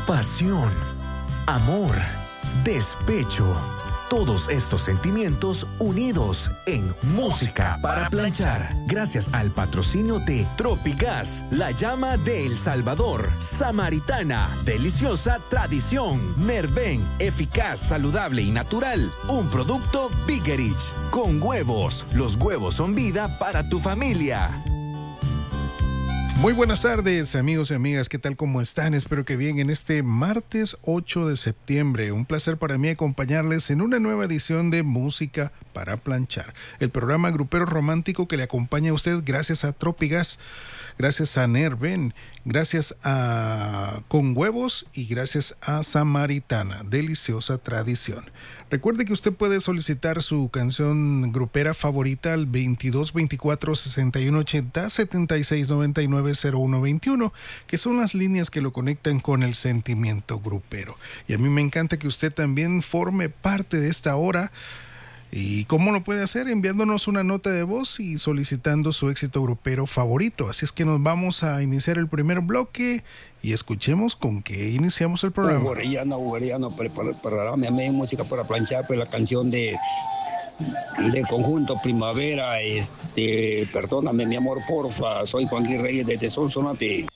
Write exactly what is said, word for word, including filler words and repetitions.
pasión, amor, despecho. Todos estos sentimientos unidos en Música para Planchar. Gracias al patrocinio de Tropigas, la llama de El Salvador. Samaritana, deliciosa tradición. Nerven, eficaz, saludable y natural. Un producto Biggerich. Con huevos. Los huevos son vida para tu familia. Muy buenas tardes, amigos y amigas, ¿qué tal? ¿Cómo están? Espero que bien en este martes ocho de septiembre. Un placer para mí acompañarles en una nueva edición de Música para Planchar, el programa grupero romántico que le acompaña a usted gracias a Tropigas, gracias a Nerven, gracias a Con Huevos y gracias a Samaritana, deliciosa tradición. Recuerde que usted puede solicitar su canción grupera favorita al veintidós veinticuatro sesenta y uno ochenta setenta y seis noventa y nueve cero uno veintiuno, que son las líneas que lo conectan con el sentimiento grupero. Y a mí me encanta que usted también forme parte de esta hora. ¿Y cómo lo puede hacer? Enviándonos una nota de voz y solicitando su éxito grupero favorito. Así es que nos vamos a iniciar el primer bloque y escuchemos con qué iniciamos el programa. Orellano, Orellano, para mi música para planchar, pues la canción de de conjunto Primavera, este, perdóname mi amor, porfa, soy Juan Guirreyes desde Sonsonate.